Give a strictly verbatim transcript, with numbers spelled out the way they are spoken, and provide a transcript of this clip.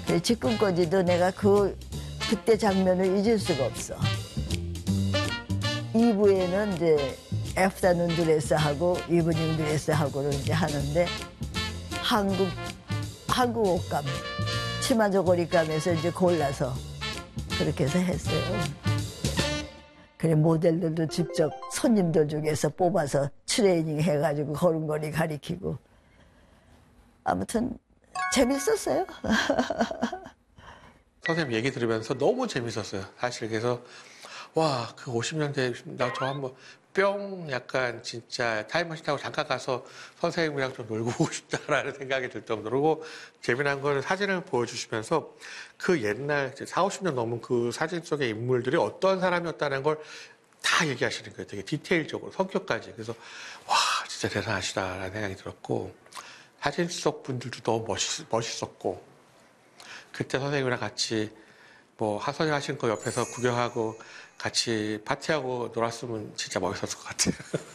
그래, 지금까지도 내가 그 그때 장면을 잊을 수가 없어. 이 부에는 이제 애프터눈 드레스하고 이브닝 드레스하고를 이제 하는데 한국 한국 옷감, 치마 저고리감에서 이제 골라서 그렇게 해서 했어요. 그래, 모델들도 직접 손님들 중에서 뽑아서 트레이닝 해가지고 걸음걸이 가리키고. 아무튼 재밌었어요. 선생님 얘기 들으면서 너무 재밌었어요. 사실 그래서 와, 그 오십 년대 나 저 한번 뿅 약간 진짜 타임머신 타고 잠깐 가서 선생님이랑 좀 놀고 오고 싶다라는 생각이 들 정도로. 재미난 거는 사진을 보여주시면서 그 옛날 사오십 년 넘은 그 사진 속의 인물들이 어떤 사람이었다는 걸 다 얘기하시는 거예요. 되게 디테일적으로 성격까지. 그래서 와, 진짜 대단하시다라는 생각이 들었고, 사진 속 분들도 너무 멋있, 멋있었고, 그때 선생님이랑 같이 뭐 하선이 하신 거 옆에서 구경하고 같이 파티하고 놀았으면 진짜 멋있었을 것 같아요.